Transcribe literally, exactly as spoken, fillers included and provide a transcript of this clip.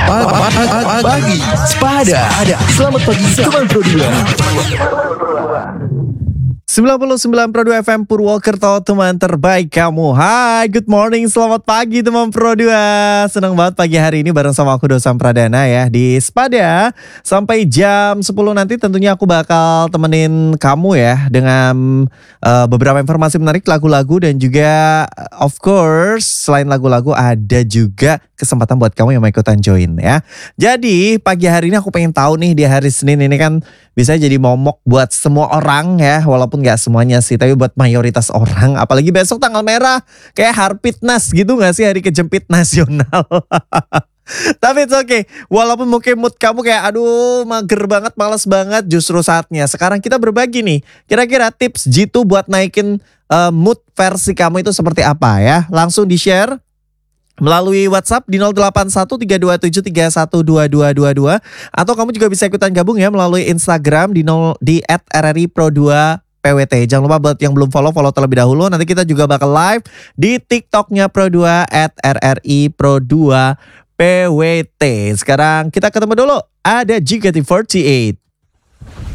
Pagi Sepada. Selamat pagi teman Pro dua. sembilan puluh sembilan Pro dua F M Purwokerto, teman terbaik kamu. Hai, good morning, selamat pagi teman Pro dua. Senang banget pagi hari ini bareng sama aku Dosam Pradana ya di Sepada. Sampai jam sepuluh nanti tentunya aku bakal temenin kamu ya dengan uh, beberapa informasi menarik, lagu-lagu, dan juga uh, of course selain lagu-lagu ada juga kesempatan buat kamu yang mau ikutan join ya. Jadi pagi hari ini aku pengen tahu nih, di hari Senin ini kan bisa jadi momok buat semua orang ya, walaupun gak semuanya sih, tapi buat mayoritas orang. Apalagi besok tanggal merah, kayak Harpitnas gitu gak sih, hari kejepit nasional. Tapi it's okay, walaupun mungkin mood kamu kayak aduh mager banget, males banget, justru saatnya sekarang kita berbagi nih. Kira-kira tips jitu buat naikin uh, mood versi kamu itu seperti apa ya. Langsung di-share melalui WhatsApp di nol delapan satu tiga dua tujuh tiga satu dua dua dua dua, atau kamu juga bisa ikutan gabung ya melalui Instagram di nol di et r r i pro dua p w t. Jangan lupa buat yang belum follow, follow terlebih dahulu. Nanti kita juga bakal live di TikToknya Pro dua et r r i pro dua p w t. Sekarang kita ketemu dulu. Ada G K T empat delapan.